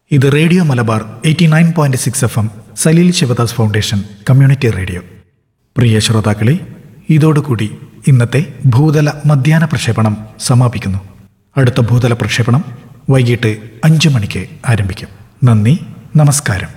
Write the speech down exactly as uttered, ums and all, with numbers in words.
ഇത് radio Malabar eighty nine point six F M Saleel Sivadas foundation community radio. പ്രിയ ശ്രോതാക്കളെ, ഇതോടുകൂടി ഇന്നത്തെ ഭൂതല മധ്യാഹ്ന പ്രക്ഷേപണം സമാപിക്കുന്നു. അടുത്ത ഭൂതല പ്രക്ഷേപണം വൈകിട്ട് അഞ്ചു മണിക്ക് ആരംഭിക്കും. നന്ദി, നമസ്കാരം.